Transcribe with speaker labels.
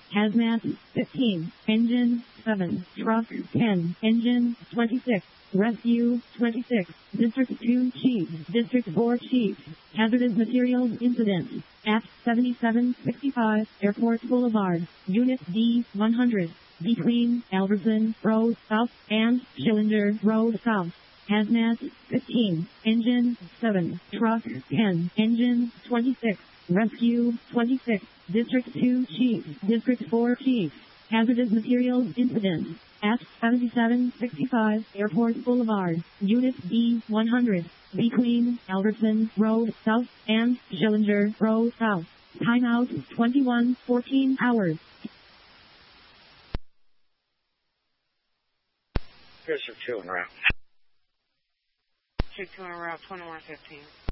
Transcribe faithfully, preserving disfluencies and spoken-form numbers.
Speaker 1: Hazmat, fifteen. Engine, seven. Truck, ten. Engine, twenty-six. Rescue, twenty-six. District two Chief. District four Chief. Hazardous Materials Incident. At seventy-seven sixty-five Airport Boulevard. Unit D one hundred. Between Albertson Road South and Schillinger Road South. Hazmat, fifteen. Engine, seven. Truck, ten. Engine, twenty-six. Rescue, twenty-six. District two Chief. District four Chief. Hazardous Materials Incident. At seventy-seven sixty-five Airport Boulevard. Unit D one hundred. Between Albertson Road South and Schillinger Road South. Timeout, twenty-one fourteen hours.
Speaker 2: Here's your two in route.
Speaker 3: Two, two in route, twenty-one fifteen.